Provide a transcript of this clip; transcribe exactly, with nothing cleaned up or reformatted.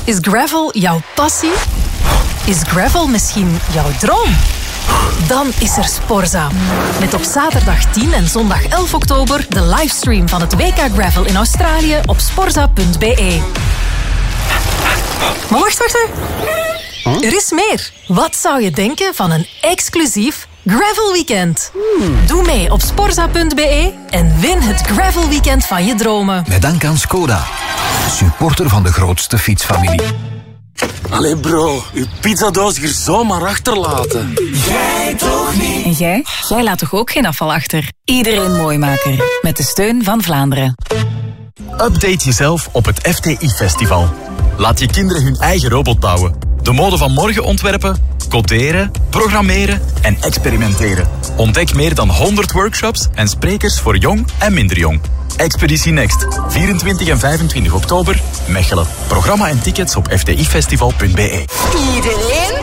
Is gravel jouw passie? Is gravel misschien jouw droom? Dan is er Sporza. Met op zaterdag tien en zondag elf oktober de livestream van het W K Gravel in Australië op sporza punt b e. Maar wacht, wacht, wacht. Er is meer. Wat zou je denken van een exclusief Gravel Weekend? Hmm. Doe mee op sporza punt b e en win het Gravel Weekend van je dromen. Met dank aan Skoda, supporter van de grootste fietsfamilie. Allee bro, uw pizzadoos hier zomaar achterlaten. Jij toch niet? En jij? Jij laat toch ook geen afval achter? Iedereen Mooimaker. Met de steun van Vlaanderen. Update jezelf op het F T I-festival. Laat je kinderen hun eigen robot bouwen. De mode van morgen ontwerpen, coderen, programmeren en experimenteren. Ontdek meer dan honderd workshops en sprekers voor jong en minder jong. Expeditie Next, vierentwintig en vijfentwintig oktober, Mechelen. Programma en tickets op f t i festival punt b e. Iedereen